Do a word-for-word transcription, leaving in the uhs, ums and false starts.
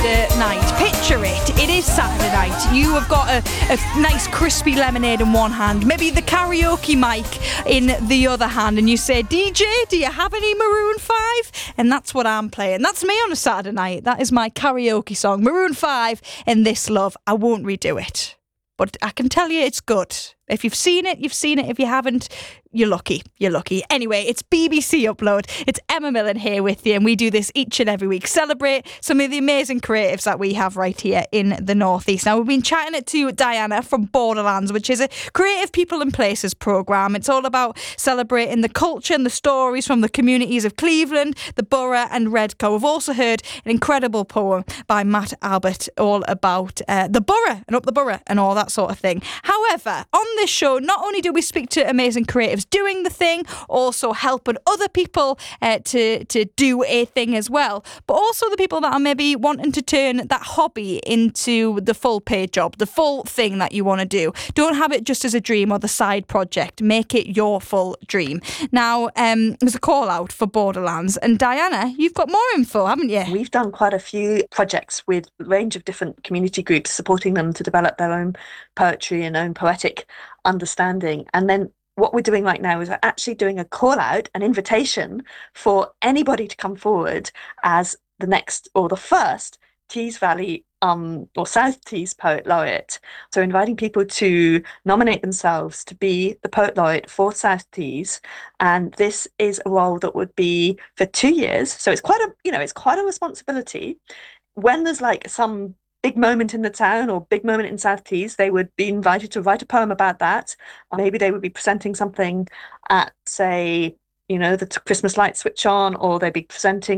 Saturday night. Picture it. It is Saturday night. You have got a, a nice crispy lemonade in one hand, maybe the karaoke mic in the other hand, and you say, D J, do you have any Maroon five? And that's what I'm playing. That's me on a Saturday night. That is my karaoke song. Maroon five and This Love. I won't redo it, but I can tell you it's good. If you've seen it, you've seen it. If you haven't, you're lucky. You're lucky. Anyway, it's B B C Upload. It's Emma Millen here with you, and we do this each and every week. Celebrate some of the amazing creatives that we have right here in the Northeast. Now, we've been chatting it to Diana from Borderlands, which is a creative people and places programme. It's all about celebrating the culture and the stories from the communities of Cleveland, the Borough and Redcar. We've also heard an incredible poem by Matt Albert all about uh, the Borough and up the Borough and all that sort of thing. However, on this show, not only do we speak to amazing creatives doing the thing, also helping other people uh, to, to do a thing as well, but also the people that are maybe wanting to turn that hobby into the full paid job, the full thing that you want to do. Don't have it just as a dream or the side project. Make it your full dream. Now, um, there's a call out for Borderlands, and Diana, you've got more info, haven't you? We've done quite a few projects with a range of different community groups, supporting them to develop their own poetry and own poetic understanding. And then what we're doing right now is we're actually doing a call out, an invitation for anybody to come forward as the next or the first Tees Valley um, or South Tees Poet Laureate. So inviting people to nominate themselves to be the Poet Laureate for South Tees. And this is a role that would be for two years. So it's quite a, you know, it's quite a responsibility. When there's like some big moment in the town or big moment in South Tees, they would be invited to write a poem about that. Or maybe they would be presenting something at, say, you know, the Christmas lights switch on, or they'd be presenting